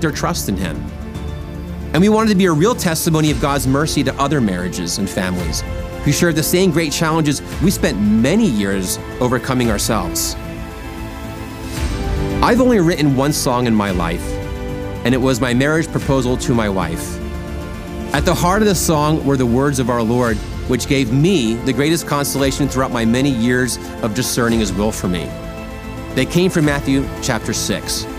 their trust in Him. And we wanted to be a real testimony of God's mercy to other marriages and families who shared the same great challenges we spent many years overcoming ourselves. I've only written one song in my life, and it was my marriage proposal to my wife. At the heart of the song were the words of our Lord, which gave me the greatest consolation throughout my many years of discerning His will for me. They came from Matthew chapter 6.